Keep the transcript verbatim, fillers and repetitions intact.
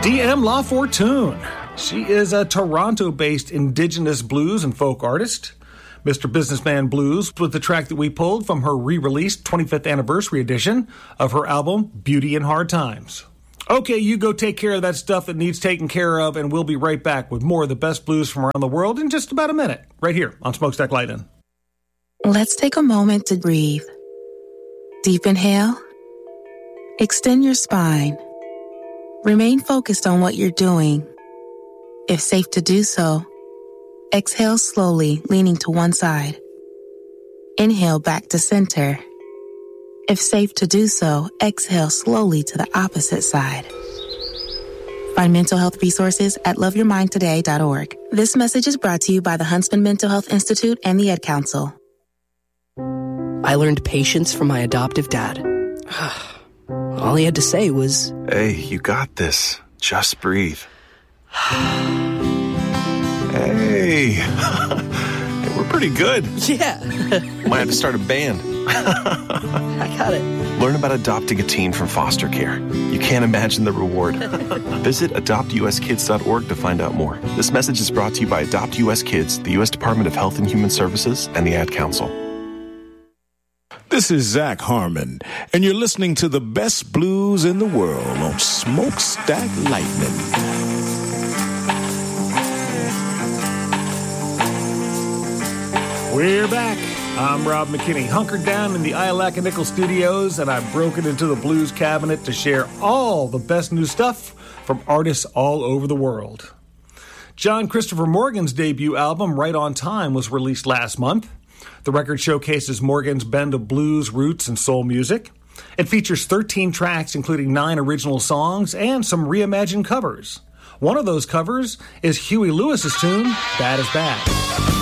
D M La Fortune. She is a Toronto-based indigenous blues and folk artist. Mister Businessman Blues was the track that we pulled from her re-released twenty-fifth anniversary edition of her album, Beauty in Hard Times. Okay, you go take care of that stuff that needs taken care of, and we'll be right back with more of the best blues from around the world in just about a minute, right here on Smokestack Lightning. Let's take a moment to breathe. Deep inhale. Extend your spine. Remain focused on what you're doing. If safe to do so, exhale slowly, leaning to one side. Inhale back to center. If safe to do so, exhale slowly to the opposite side. Find mental health resources at love your mind today dot org. This message is brought to you by the Huntsman Mental Health Institute and the Ad Council. I learned patience from my adoptive dad. All he had to say was, "Hey, you got this. Just breathe." Hey, hey, we're pretty good. Yeah. Might have to start a band. I got it. Learn about adopting a teen from foster care. You can't imagine the reward. Visit adopt u s kids dot org to find out more. This message is brought to you by Adopt U S Kids, the U S Department of Health and Human Services, and the Ad Council. This is Zach Harmon, and you're listening to the best blues in the world on Smokestack Lightning. We're back. I'm Rob McKinney, hunkered down in the Ialaca Nickel Studios, and I've broken into the blues cabinet to share all the best new stuff from artists all over the world. John Christopher Morgan's debut album, Right on Time, was released last month. The record showcases Morgan's blend of blues, roots, and soul music. It features thirteen tracks, including nine original songs and some reimagined covers. One of those covers is Huey Lewis's tune, Bad is Bad.